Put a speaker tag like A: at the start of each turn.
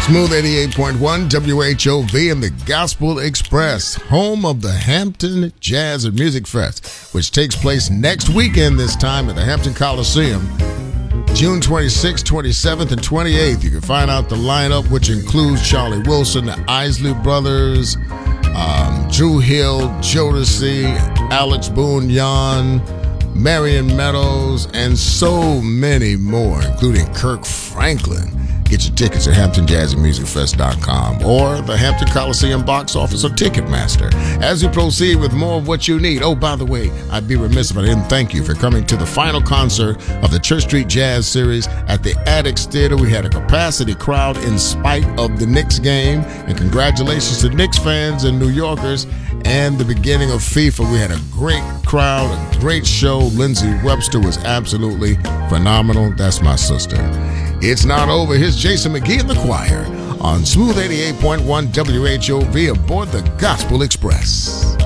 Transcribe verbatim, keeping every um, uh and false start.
A: Smooth eighty-eight point one W H O V and the Gospel Express, home of the Hampton Jazz and Music Fest, which takes place next weekend this time at the Hampton Coliseum, June twenty-sixth, twenty-seventh, and twenty-eighth. You can find out the lineup, which includes Charlie Wilson, the Isley Brothers, um, Drew Hill, Jodeci, Alex Boone Yan, Marion Meadows, and so many more, including Kirk Franklin. Get your tickets at hampton jazz and music fest dot com or the Hampton Coliseum box office or Ticketmaster. As we proceed with more of what you need. Oh, by the way, I'd be remiss if I didn't thank you for coming to the final concert of the Church Street Jazz Series at the Addicts Theater. We had a capacity crowd in spite of the Knicks game. And congratulations to Knicks fans and New Yorkers. And the beginning of FIFA, we had a great crowd, a great show. Lindsay Webster was absolutely phenomenal. That's my sister. It's not over. Here's Jason McGee and the choir on Smooth eighty-eight point one W H O V aboard the Gospel Express.